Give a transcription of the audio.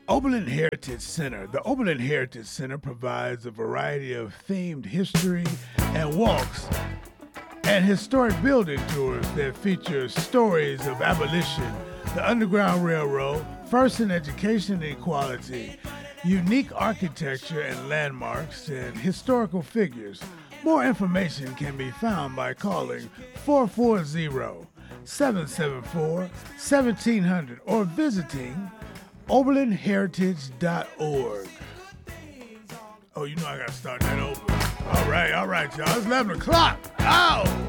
Oberlin Heritage Center. The Oberlin Heritage Center provides a variety of themed history and walks and historic building tours that feature stories of abolition, the Underground Railroad, first in education and equality, unique architecture and landmarks, and historical figures. More information can be found by calling 440-774-1700 or visiting oberlinheritage.org. Oh, you know I gotta start that over. All right, y'all. It's 11 o'clock. Oh!